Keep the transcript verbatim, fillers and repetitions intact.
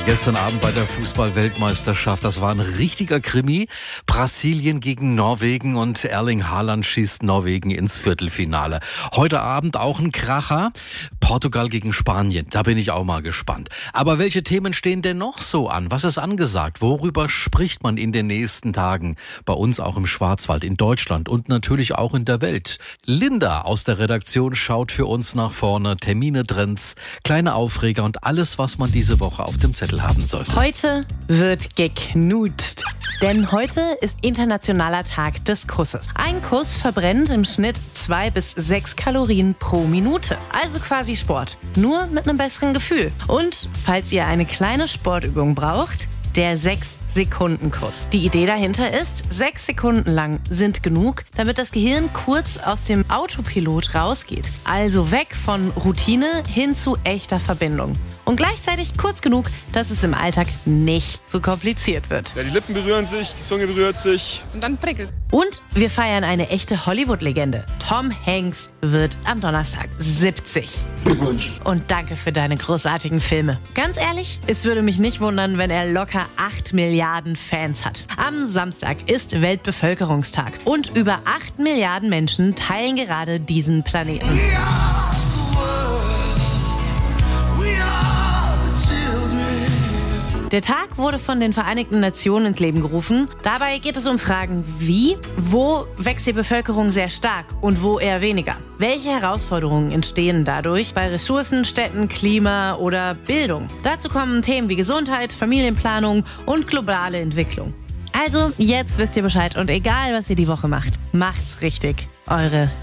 Gestern Abend bei der Fußball-Weltmeisterschaft. Das war ein richtiger Krimi. Brasilien gegen Norwegen und Erling Haaland schießt Norwegen ins Viertelfinale. Heute Abend auch ein Kracher. Portugal gegen Spanien. Da bin ich auch mal gespannt. Aber welche Themen stehen denn noch so an? Was ist angesagt? Worüber spricht man in den nächsten Tagen? Bei uns auch im Schwarzwald, in Deutschland und natürlich auch in der Welt. Linda aus der Redaktion schaut für uns nach vorne. Termine, Trends, kleine Aufreger und alles, was man diese Woche auf dem Zettel haben sollte. Heute wird geknutscht. Denn heute ist Internationaler Tag des Kusses. Ein Kuss verbrennt im Schnitt zwei bis sechs Kalorien pro Minute. Also quasi Sport. Nur mit einem besseren Gefühl. Und falls ihr eine kleine Sportübung braucht, der sechs Sekunden Kuss. Die Idee dahinter ist, sechs Sekunden lang sind genug, damit das Gehirn kurz aus dem Autopilot rausgeht. Also weg von Routine hin zu echter Verbindung. Und gleichzeitig kurz genug, dass es im Alltag nicht so kompliziert wird. Ja, die Lippen berühren sich, die Zunge berührt sich. Und dann prickelt. Und wir feiern eine echte Hollywood-Legende. Tom Hanks wird am Donnerstag siebzig. Glückwunsch. Und danke für deine großartigen Filme. Ganz ehrlich, es würde mich nicht wundern, wenn er locker acht Milliarden Fans hat. Am Samstag ist Weltbevölkerungstag. Und über acht Milliarden Menschen teilen gerade diesen Planeten. Der Tag wurde von den Vereinigten Nationen ins Leben gerufen. Dabei geht es um Fragen wie, wo wächst die Bevölkerung sehr stark und wo eher weniger? Welche Herausforderungen entstehen dadurch bei Ressourcen, Städten, Klima oder Bildung? Dazu kommen Themen wie Gesundheit, Familienplanung und globale Entwicklung. Also, jetzt wisst ihr Bescheid und egal, was ihr die Woche macht, macht's richtig. Eure